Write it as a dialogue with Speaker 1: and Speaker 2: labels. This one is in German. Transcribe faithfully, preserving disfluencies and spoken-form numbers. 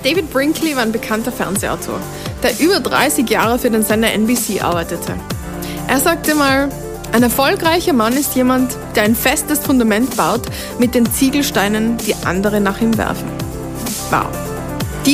Speaker 1: David Brinkley war ein bekannter Fernsehautor, der über dreißig Jahre für den Sender N B C arbeitete. Er sagte mal, ein erfolgreicher Mann ist jemand, der ein festes Fundament baut mit den Ziegelsteinen, die andere nach ihm werfen. Wow.